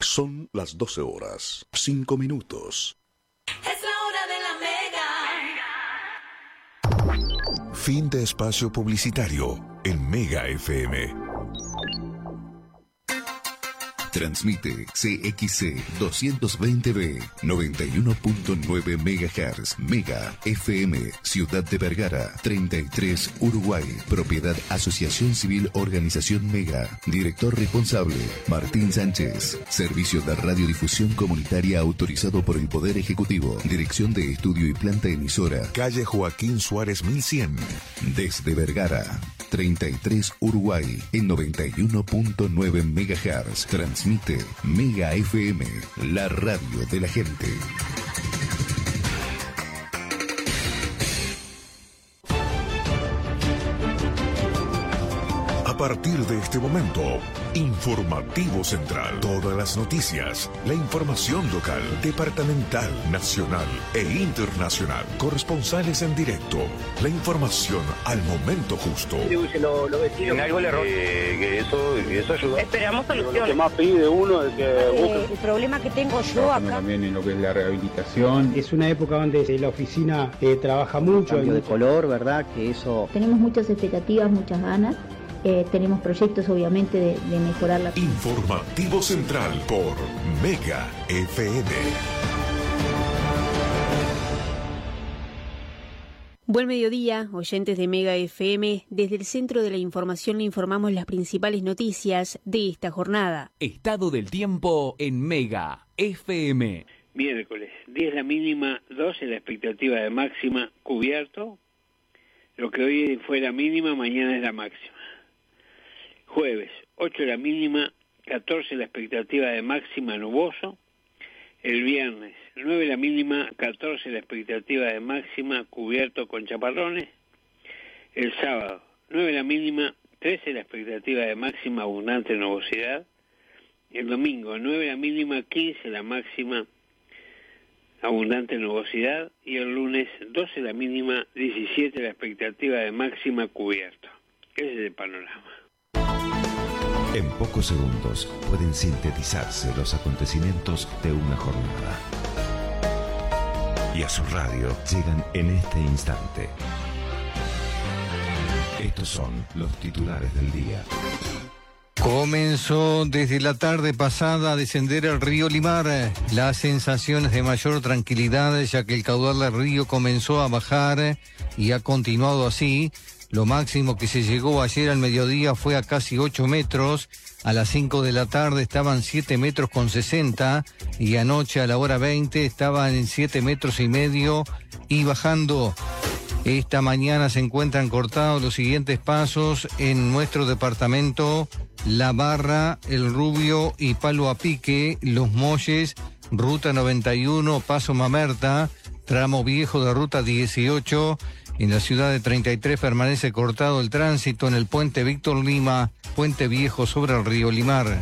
Son las 12 horas, 5 minutos. Es la hora de la Mega. Fin de espacio publicitario en Mega FM. Transmite CXC 220B 91.9 MHz Mega FM Ciudad de Vergara 33 Uruguay. Propiedad Asociación Civil Organización Mega. Director responsable Martín Sánchez. Servicio de radiodifusión comunitaria autorizado por el Poder Ejecutivo. Dirección de Estudio y Planta Emisora. Calle Joaquín Suárez 1100. Desde Vergara 33 Uruguay en 91.9 MHz. Transmite Mega FM, la radio de la gente. A partir de este momento, Informativo Central. Todas las noticias, la información local, departamental, nacional e internacional. Corresponsales en directo. La información al momento justo. En algo le error. Que eso ayuda. Esperamos soluciones. Lo que más pide uno es que busque. El problema que tengo yo acá. También en lo que es la rehabilitación. Es una época donde la oficina trabaja mucho. Cambio de color, ¿verdad? Que eso. Tenemos muchas expectativas, muchas ganas. Tenemos proyectos obviamente de mejorar la... Informativo Central por Mega FM. Buen mediodía, oyentes de Mega FM. Desde el Centro de la Información le informamos las principales noticias de esta jornada. Estado del tiempo en Mega FM. Miércoles, 10 la mínima, 12 la expectativa de máxima, cubierto. Lo que hoy fue la mínima, mañana es la máxima. Jueves, 8 la mínima, 14 la expectativa de máxima, nuboso. El viernes, 9 la mínima, 14 la expectativa de máxima, cubierto con chaparrones. El sábado, 9 la mínima, 13 la expectativa de máxima, abundante nubosidad. El domingo, 9 la mínima, 15 la máxima, abundante nubosidad. Y el lunes, 12 la mínima, 17 la expectativa de máxima, cubierto. Ese es el panorama. En pocos segundos pueden sintetizarse los acontecimientos de una jornada. Y a su radio llegan en este instante. Estos son los titulares del día. Comenzó desde la tarde pasada a descender el río Limar. Las sensaciones de mayor tranquilidad, ya que el caudal del río comenzó a bajar y ha continuado así. Lo máximo que se llegó ayer al mediodía fue a casi 8 metros. A las 5 de la tarde estaban 7 metros con 60 y anoche a la hora 20 estaban en 7 metros y medio y bajando. Esta mañana se encuentran cortados los siguientes pasos en nuestro departamento: La Barra, El Rubio y Palo a Pique, Los Molles, Ruta 91, Paso Mamerta, tramo viejo de Ruta 18. En la ciudad de 33 permanece cortado el tránsito en el puente Víctor Lima, puente viejo sobre el río Limar.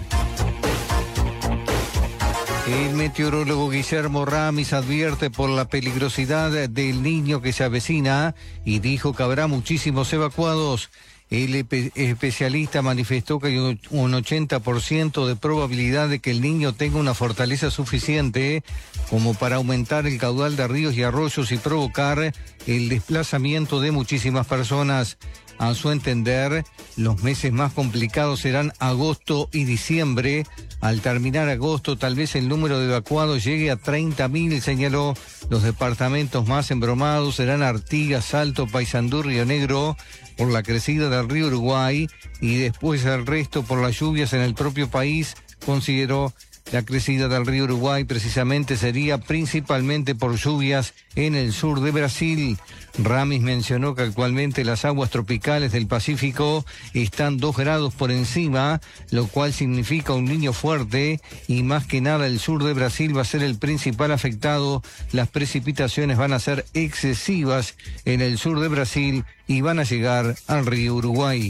El meteorólogo Guillermo Ramis advierte por la peligrosidad del niño que se avecina y dijo que habrá muchísimos evacuados. El especialista manifestó que hay un 80% de probabilidad de que el niño tenga una fortaleza suficiente como para aumentar el caudal de ríos y arroyos y provocar el desplazamiento de muchísimas personas. A su entender, los meses más complicados serán agosto y diciembre. Al terminar agosto, tal vez el número de evacuados llegue a 30.000, señaló. Los departamentos más embromados serán Artigas, Salto, Paysandú, Río Negro, por la crecida del río Uruguay, y después el resto por las lluvias en el propio país, consideró. La crecida del río Uruguay precisamente sería principalmente por lluvias en el sur de Brasil. Ramis mencionó que actualmente las aguas tropicales del Pacífico están 2 grados por encima, lo cual significa un niño fuerte y más que nada el sur de Brasil va a ser el principal afectado. Las precipitaciones van a ser excesivas en el sur de Brasil y van a llegar al río Uruguay.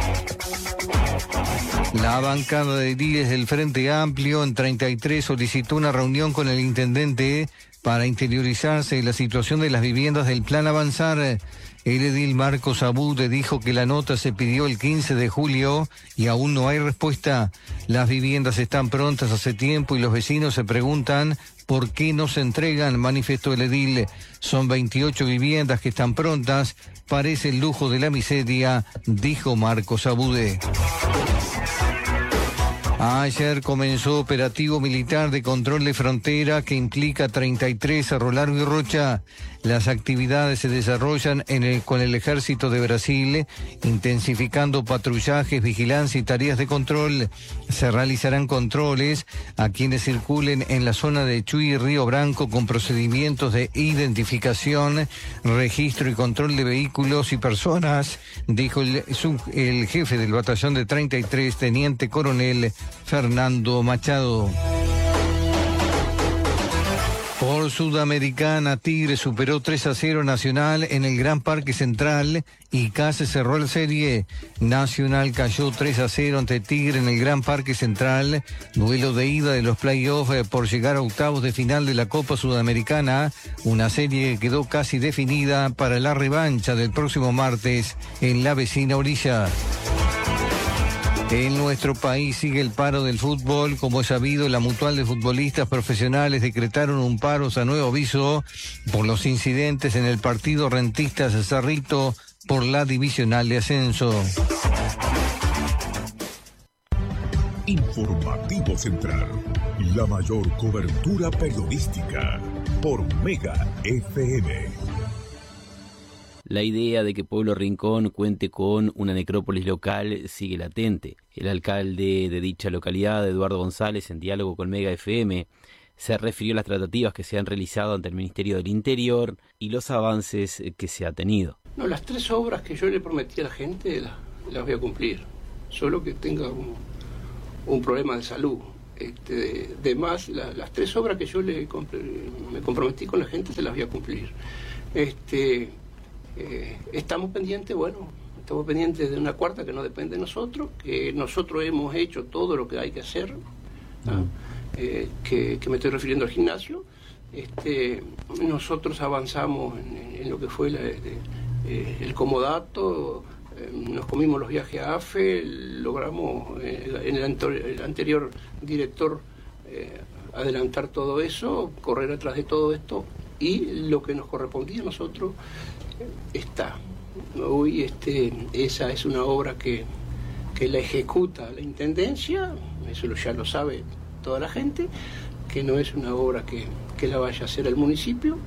La bancada de edil del Frente Amplio en 33 solicitó una reunión con el intendente para interiorizarse de la situación de las viviendas del Plan Avanzar. El edil Marcos Abude dijo que la nota se pidió el 15 de julio y aún no hay respuesta. Las viviendas están prontas hace tiempo y los vecinos se preguntan por qué no se entregan, manifestó el edil. Son 28 viviendas que están prontas, parece el lujo de la miseria, dijo Marcos Abude. Ayer comenzó operativo militar de control de frontera que implica 33 Cerro Largo y Rocha. Las actividades se desarrollan con el Ejército de Brasil, intensificando patrullajes, vigilancia y tareas de control. Se realizarán controles a quienes circulen en la zona de Chuy y Río Branco con procedimientos de identificación, registro y control de vehículos y personas, dijo el jefe del batallón de 33, teniente coronel Fernando Machado. Por Sudamericana, Tigre superó 3-0 Nacional en el Gran Parque Central y casi cerró la serie. Nacional cayó 3-0 ante Tigre en el Gran Parque Central, duelo de ida de los playoffs por llegar a octavos de final de la Copa Sudamericana, una serie que quedó casi definida para la revancha del próximo martes en la vecina orilla. En nuestro país sigue el paro del fútbol. Como es sabido, la Mutual de Futbolistas Profesionales decretaron un paro a nuevo aviso por los incidentes en el partido Rentistas Cerrito por la divisional de ascenso. Informativo Central, la mayor cobertura periodística por Mega FM. La idea de que Pueblo Rincón cuente con una necrópolis local sigue latente. El alcalde de dicha localidad, Eduardo González, en diálogo con Mega FM, se refirió a las tratativas que se han realizado ante el Ministerio del Interior y los avances que se ha tenido. No, las 3 obras que yo le prometí a la gente las voy a cumplir, solo que tenga un problema de salud. De más, las 3 obras que yo me comprometí con la gente se las voy a cumplir. Estamos pendientes de una cuarta que no depende de nosotros, que nosotros hemos hecho todo lo que hay que hacer, que me estoy refiriendo al gimnasio. Nosotros avanzamos en lo que fue el comodato, nos comimos los viajes a AFE, logramos en el anterior director adelantar todo eso, correr atrás de todo esto, y lo que nos correspondía a nosotros está. Hoy esa es una obra que la ejecuta la Intendencia, eso ya lo sabe toda la gente, que no es una obra que la vaya a hacer el municipio,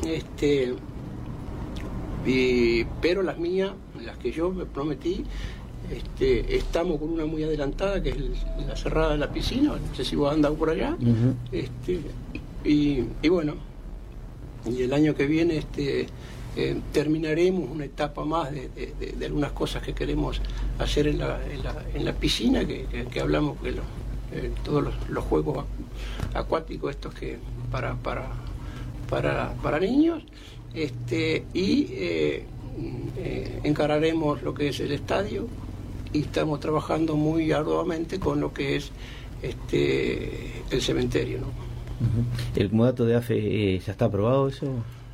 pero las mías, las que yo me prometí, estamos con una muy adelantada, que es la cerrada de la piscina, no sé si vos andás por allá, y bueno, y el año que viene terminaremos una etapa más de algunas cosas que queremos hacer en la piscina, que hablamos que todos los juegos acuáticos estos que para niños, encararemos lo que es el estadio, y estamos trabajando muy arduamente con lo que es el cementerio, ¿no? ¿El comodato de AFE ya está aprobado eso?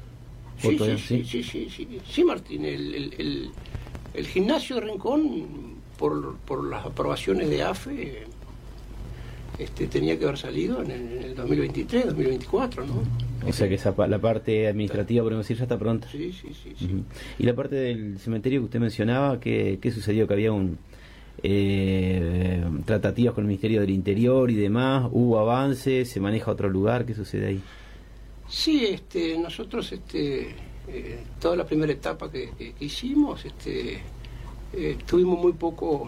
Sí, Martín, el gimnasio de Rincón, por las aprobaciones de AFE, tenía que haber salido en el 2023, 2024, ¿no? O sea que la parte administrativa, podemos decir, ya está pronta. Sí. Y la parte del cementerio que usted mencionaba, ¿qué sucedió? Que había tratativas con el Ministerio del Interior y demás, ¿hubo avances? ¿Se maneja a otro lugar? ¿Qué sucede ahí? Sí, nosotros toda la primera etapa que hicimos, tuvimos muy poco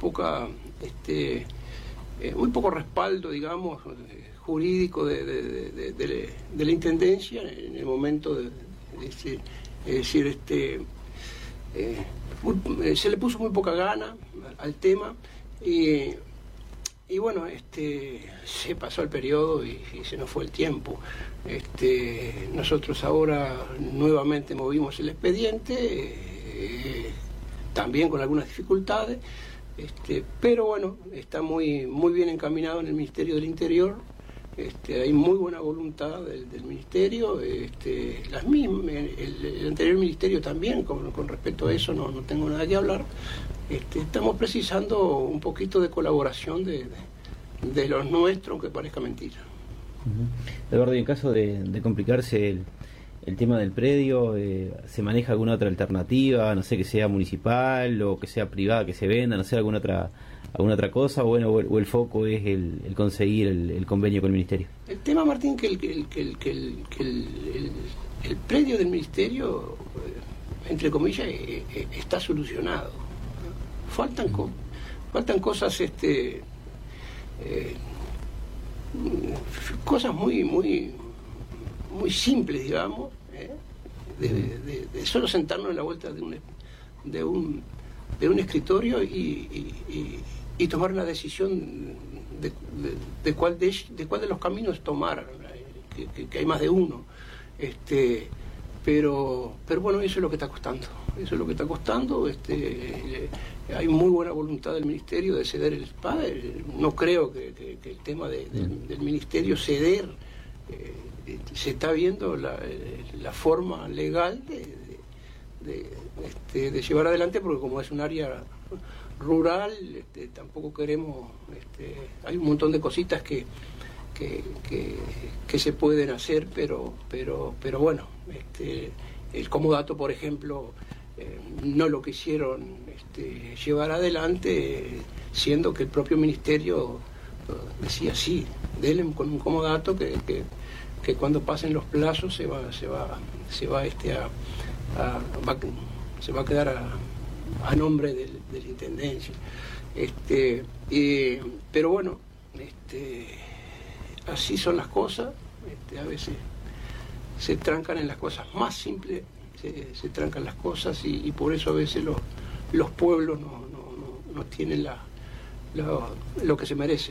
respaldo, digamos, jurídico de la Intendencia en el momento de decir, se le puso muy poca gana al tema, y bueno, se pasó el periodo y se nos fue el tiempo. Nosotros ahora nuevamente movimos el expediente, también con algunas dificultades, pero bueno, está muy bien encaminado en el Ministerio del Interior, hay muy buena voluntad del ministerio, las mismas, el anterior ministerio también, con respecto a eso no tengo nada que hablar. Estamos precisando un poquito de colaboración de los nuestros, aunque parezca mentira. Eduardo, y en caso de complicarse el tema del predio, ¿se maneja alguna otra alternativa? No sé, que sea municipal o que sea privada, que se venda, no sé, alguna otra cosa, o el foco es el conseguir el convenio con el ministerio. El tema, Martín, que el predio del ministerio, entre comillas, está solucionado. Faltan cosas, cosas muy simples, digamos, de solo sentarnos en la vuelta de un escritorio y tomar una decisión de cuál de los caminos tomar, que hay más de uno. Pero bueno, eso es lo que está costando. Hay muy buena voluntad del ministerio de ceder el SPA. No creo que el tema del ministerio ceder, se está viendo la forma legal de llevar adelante, porque como es un área rural, tampoco queremos, hay un montón de cositas que se pueden hacer, pero bueno, el comodato, por ejemplo, no lo quisieron llevar adelante, siendo que el propio ministerio decía sí, denle con un comodato que cuando pasen los plazos se va a quedar a nombre de la intendencia. Pero bueno, así son las cosas. A veces se trancan en las cosas más simples, se trancan las cosas, y por eso a veces los pueblos no tienen lo que se merecen.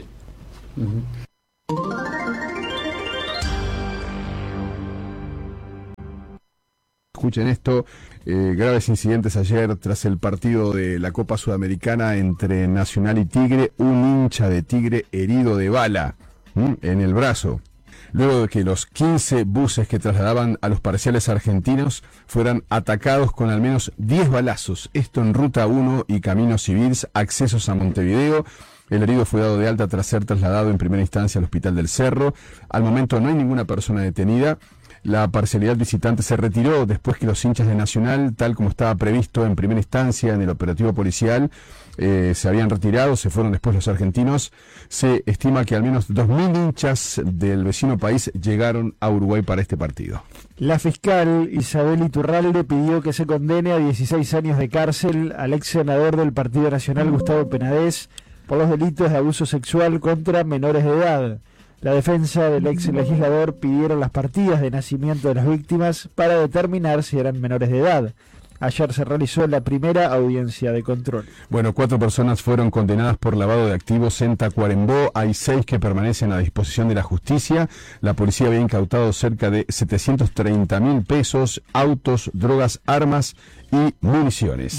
Escuchen esto, graves incidentes ayer tras el partido de la Copa Sudamericana entre Nacional y Tigre. Un hincha de Tigre herido de bala en el brazo, luego de que los 15 buses que trasladaban a los parciales argentinos fueran atacados con al menos 10 balazos. Esto en Ruta 1 y Caminos Civils, accesos a Montevideo. El herido fue dado de alta tras ser trasladado en primera instancia al Hospital del Cerro. Al momento no hay ninguna persona detenida. La parcialidad visitante se retiró después que los hinchas de Nacional, tal como estaba previsto en primera instancia en el operativo policial, se habían retirado, se fueron después los argentinos. Se estima que al menos 2.000 hinchas del vecino país llegaron a Uruguay para este partido. La fiscal Isabel Iturralde pidió que se condene a 16 años de cárcel al ex senador del Partido Nacional, Gustavo Penades, por los delitos de abuso sexual contra menores de edad. La defensa del ex legislador pidieron las partidas de nacimiento de las víctimas para determinar si eran menores de edad. Ayer se realizó la primera audiencia de control. Bueno, 4 personas fueron condenadas por lavado de activos en Tacuarembó. Hay 6 que permanecen a disposición de la justicia. La policía había incautado cerca de 730.000 pesos, autos, drogas, armas y municiones.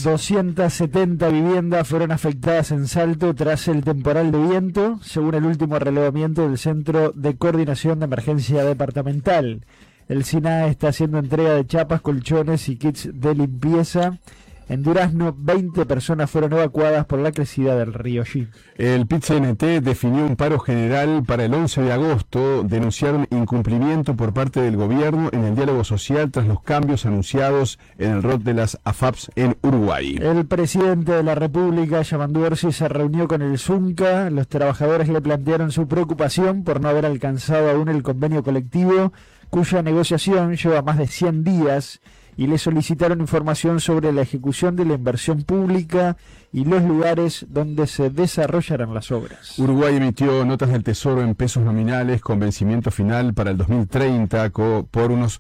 270 viviendas fueron afectadas en Salto tras el temporal de viento, según el último relevamiento del Centro de Coordinación de Emergencia Departamental. El SINAE está haciendo entrega de chapas, colchones y kits de limpieza. En Durazno, 20 personas fueron evacuadas por la crecida del río Xi. El PIT-CNT definió un paro general para el 11 de agosto. Denunciaron incumplimiento por parte del gobierno en el diálogo social tras los cambios anunciados en el ROT de las AFAPs en Uruguay. El presidente de la República, Yamandu Orsi, se reunió con el Zunca. Los trabajadores le plantearon su preocupación por no haber alcanzado aún el convenio colectivo, cuya negociación lleva más de 100 días, y le solicitaron información sobre la ejecución de la inversión pública y los lugares donde se desarrollarán las obras. Uruguay emitió notas del Tesoro en pesos nominales con vencimiento final para el 2030 por unos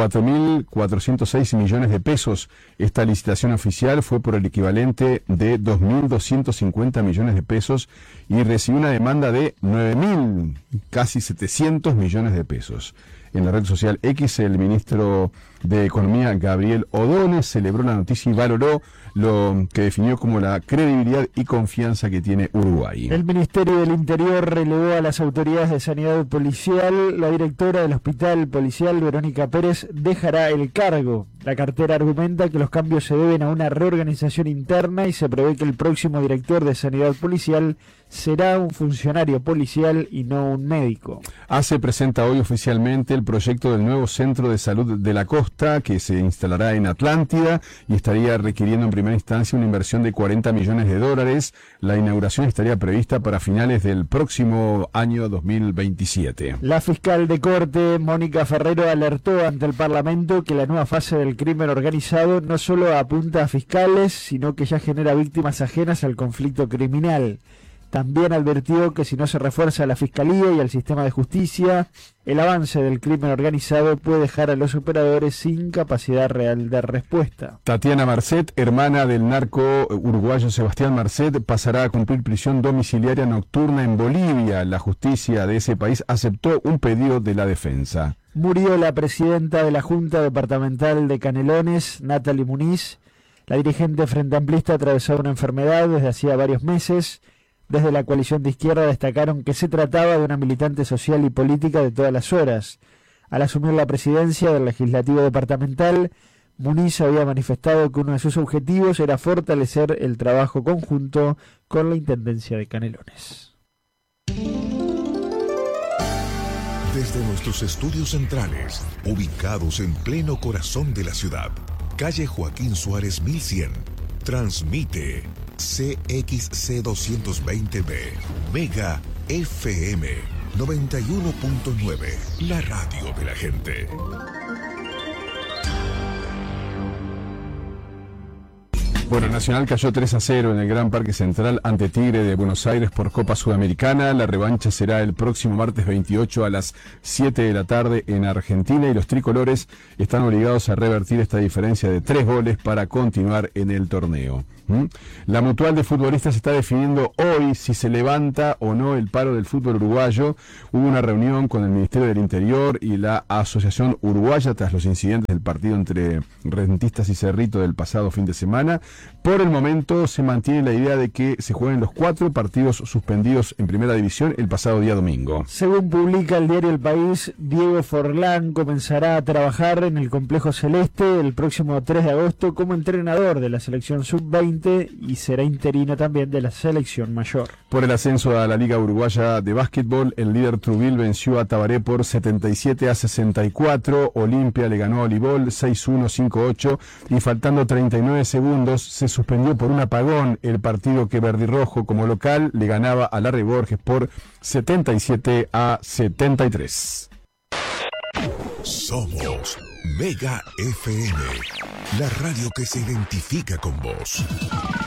4.406 millones de pesos. Esta licitación oficial fue por el equivalente de 2.250 millones de pesos y recibió una demanda de 9.000, casi 700 millones de pesos. En la red social X, el ministro de Economía, Gabriel O'Donnell, celebró la noticia y valoró lo que definió como la credibilidad y confianza que tiene Uruguay. El Ministerio del Interior relevó a las autoridades de sanidad policial. La directora del Hospital Policial, Verónica Pérez, dejará el cargo. La cartera argumenta que los cambios se deben a una reorganización interna y se prevé que el próximo director de sanidad policial será un funcionario policial y no un médico. ACE presenta hoy oficialmente el proyecto del nuevo Centro de Salud de la Costa, que se instalará en Atlántida y estaría requiriendo en primera instancia una inversión de $40 millones. La inauguración estaría prevista para finales del próximo año 2027. La fiscal de corte, Mónica Ferrero, alertó ante el Parlamento que la nueva fase del crimen organizado no solo apunta a fiscales, sino que ya genera víctimas ajenas al conflicto criminal. También advirtió que si no se refuerza la Fiscalía y el sistema de justicia, el avance del crimen organizado puede dejar a los operadores sin capacidad real de respuesta. Tatiana Marcet, hermana del narco uruguayo Sebastián Marcet, pasará a cumplir prisión domiciliaria nocturna en Bolivia. La justicia de ese país aceptó un pedido de la defensa. Murió la presidenta de la Junta Departamental de Canelones, Natalie Muniz. La dirigente frente amplista atravesaba una enfermedad desde hacía varios meses. Desde la coalición de izquierda destacaron que se trataba de una militante social y política de todas las horas. Al asumir la presidencia del Legislativo Departamental, Muniz había manifestado que uno de sus objetivos era fortalecer el trabajo conjunto con la Intendencia de Canelones. Desde nuestros estudios centrales, ubicados en pleno corazón de la ciudad, calle Joaquín Suárez 1100, transmite CXC 220B, Mega FM 91.9, la radio de la gente. Bueno, Nacional cayó 3-0 en el Gran Parque Central ante Tigre de Buenos Aires por Copa Sudamericana. La revancha será el próximo martes 28 a las 7 de la tarde en Argentina y los tricolores están obligados a revertir esta diferencia de 3 goles para continuar en el torneo. La Mutual de Futbolistas está definiendo hoy si se levanta o no el paro del fútbol uruguayo. Hubo una reunión con el Ministerio del Interior y la Asociación Uruguaya tras los incidentes del partido entre Rentistas y Cerrito del pasado fin de semana. Por el momento se mantiene la idea de que se jueguen los 4 partidos suspendidos en Primera División el pasado día domingo. Según publica el diario El País, Diego Forlán comenzará a trabajar en el Complejo Celeste el próximo 3 de agosto como entrenador de la selección sub-20 y será interino también de la selección mayor. Por el ascenso a la Liga Uruguaya de Básquetbol, el líder Trubil venció a Tabaré por 77-64, Olimpia le ganó a Olibol 6-1, 5-8 y faltando 39 segundos se suspendió por un apagón el partido que Verdirrojo como local le ganaba a Larry Borges por 77-73. Somos Mega FM, la radio que se identifica con vos.